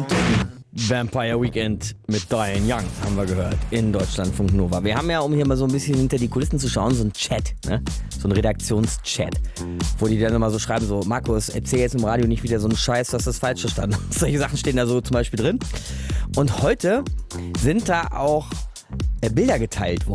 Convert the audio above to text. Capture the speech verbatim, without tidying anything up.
zum dritten Vampire Weekend mit Diane Young, haben wir gehört, in Deutschlandfunk Nova. Wir haben ja, um hier mal so ein bisschen hinter die Kulissen zu schauen, so einen Chat, ne? So einen Redaktionschat, wo die dann immer so schreiben, so, Markus, erzähl jetzt im Radio nicht wieder so einen Scheiß, dass das falsch verstanden ist. Solche Sachen stehen da so zum Beispiel drin. Und heute sind da auch äh, Bilder geteilt worden.